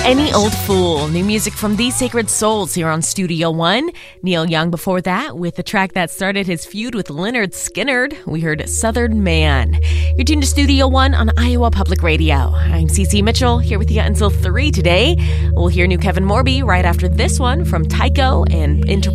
Any Old Fool, new music from These Sacred Souls here on Studio One. Neil Young before that with the track that started his feud with Lynyrd Skynyrd. We heard Southern Man. You're tuned to Studio One on Iowa Public Radio. I'm Cece Mitchell here with you until 3 today. We'll hear new Kevin Morby right after this one from Tycho and interpretation